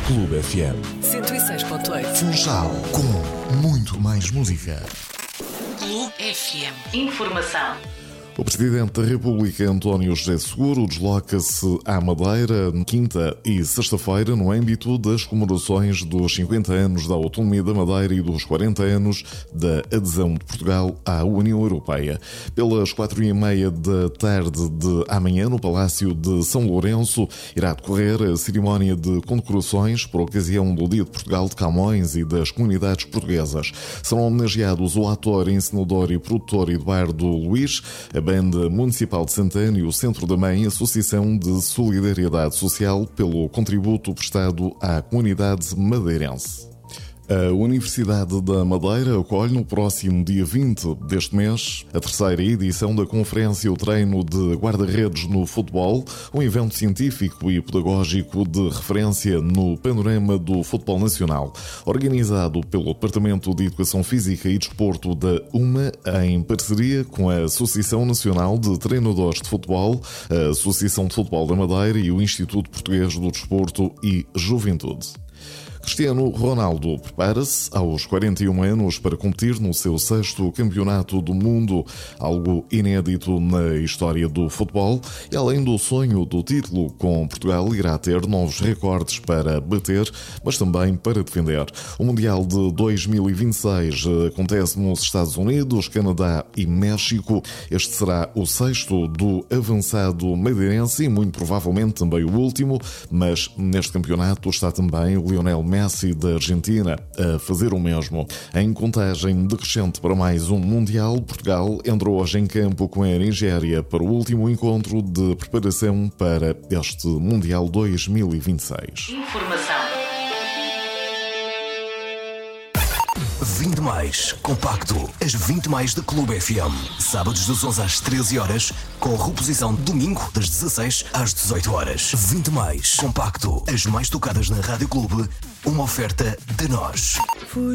Clube FM 106.8. Funchal, com muito mais música. Clube FM. Informação. O Presidente da República, António José Seguro, desloca-se à Madeira quinta e sexta-feira no âmbito das comemorações dos 50 anos da autonomia da Madeira e dos 40 anos da adesão de Portugal à União Europeia. Pelas 4h30 da tarde de amanhã, no Palácio de São Lourenço, irá decorrer a cerimónia de condecorações por ocasião do Dia de Portugal de Camões e das comunidades portuguesas. Serão homenageados o ator, encenador e produtor Eduardo Luís, a Banda Municipal de Santana e o Centro da Mãe, Associação de Solidariedade Social, pelo contributo prestado à comunidade madeirense. A Universidade da Madeira acolhe no próximo dia 20 deste mês a terceira edição da Conferência O Treino de Guarda-Redes no Futebol, um evento científico e pedagógico de referência no panorama do futebol nacional, organizado pelo Departamento de Educação Física e Desporto da UMA, em parceria com a Associação Nacional de Treinadores de Futebol, a Associação de Futebol da Madeira e o Instituto Português do Desporto e Juventude. Cristiano Ronaldo prepara-se aos 41 anos para competir no seu 6º Campeonato do Mundo, algo inédito na história do futebol, e além do sonho do título com Portugal, irá ter novos recordes para bater, mas também para defender. O Mundial de 2026 acontece nos Estados Unidos, Canadá e México. Este será o 6º do avançado madeirense e muito provavelmente também o último, mas neste campeonato está também o Lionel Messi da Argentina a fazer o mesmo. Em contagem decrescente para mais um Mundial, Portugal entrou hoje em campo com a Nigéria para o último encontro de preparação para este Mundial 2026. Informação. 20 mais compacto, as 20 mais da Clube FM. Sábados das 11 às 13 horas, com reposição domingo das 16 às 18 horas. 20 mais compacto, as mais tocadas na Rádio Clube, uma oferta de nós.